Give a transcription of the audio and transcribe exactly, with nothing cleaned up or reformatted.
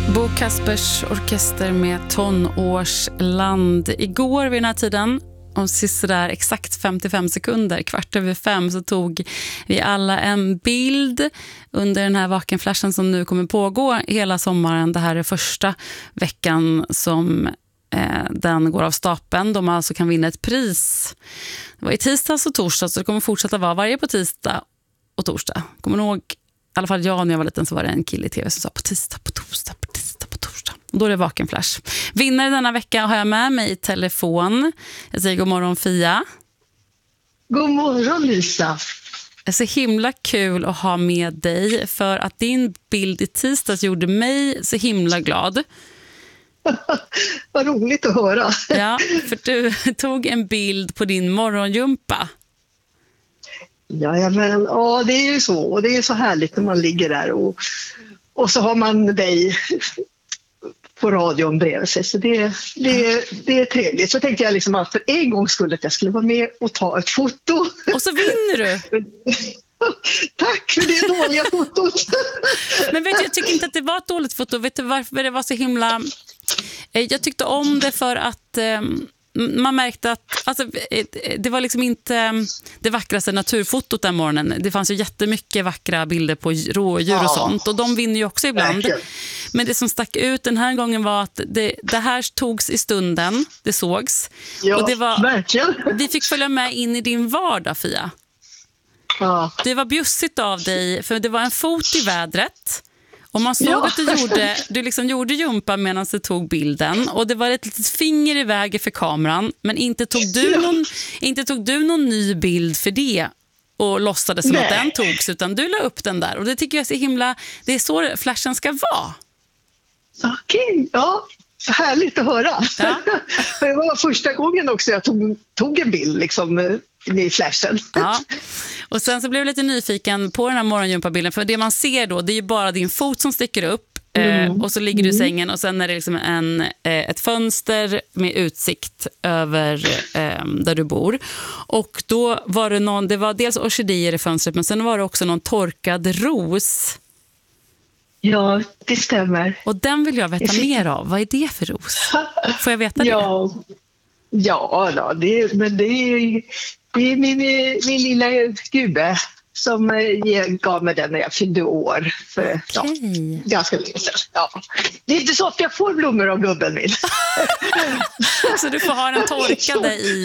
Bo Kaspers orkester med Tonårsland. Igår vid den här tiden, om sådär exakt femtiofem sekunder, kvart över fem, så tog vi alla en bild under den här vakenflashen som nu kommer pågå hela sommaren. Det här är första veckan som eh, den går av stapeln. De alltså kan vinna ett pris. Det var i tisdags och torsdag, så det kommer fortsätta vara varje på tisdag och torsdag. Kommer ni ihåg, i alla fall jag när jag var liten, så var det en kille i tv som sa på tisdag, på torsdag, på tisdag, på torsdag. Och då är det vakenflash. Vinnare denna vecka har jag med mig i telefon. Jag säger god morgon, Fia. God morgon, Lisa. Det är så himla kul att ha med dig, för att din bild i tisdags gjorde mig så himla glad. Vad roligt att höra. Ja, för du tog en bild på din morgonjumpa. Ja, men ja, det är ju så. Och det är så härligt när man ligger där och, och så har man dig på radion bredvid sig. Så det, det, det är trevligt. Så tänkte jag liksom att för en gång skulle att jag skulle vara med och ta ett foto. Och så vinner du. Tack för det dåliga fotot. Men vet du, jag tycker inte att det var ett dåligt foto. Vet du varför det var så himla... Jag tyckte om det för att... Man märkte att alltså, det var liksom inte det vackraste naturfotot den morgonen. Det fanns ju jättemycket vackra bilder på rådjur och ja. sånt. Och de vinner ju också ibland. Verkligen. Men det som stack ut den här gången var att det, det här togs i stunden. Det sågs. Ja, och det var, verkligen. Vi fick följa med in i din vardag, Fia. Ja. Det var bjussigt av dig, för det var en fot i vädret. Och man såg ja. att du gjorde, du liksom gjorde jumpa medan du tog bilden. Och det var ett litet finger i vägen för kameran. Men inte tog du, ja. någon, inte tog du någon ny bild för det och låtsades som Nej. att den togs. Utan du la upp den där. Och det tycker jag är så himla... Det är så flashen ska vara. Okej, okay, ja. Så härligt att höra. Ja. Det var första gången också jag tog, tog en bild liksom, i flashen. Ja. Och sen så blev jag lite nyfiken på den här morgonjumpabilden. För det man ser då, det är ju bara din fot som sticker upp. Mm. Eh, och så ligger du i sängen. Och sen är det liksom en, eh, ett fönster med utsikt över eh, där du bor. Och då var det någon, det var dels orkidéer i fönstret. Men sen var det också någon torkad ros. Ja, det stämmer. Och den vill jag veta mer av. Vad är det för ros? Får jag veta ja. det? Ja, då, det, men det är, det är min, min lilla gubbe som gav mig den när jag fyllde år. För, okay. ja, ganska länge sedan. Ja. Det är inte så att jag får blommor av gubben min. Så du får ha den torkade i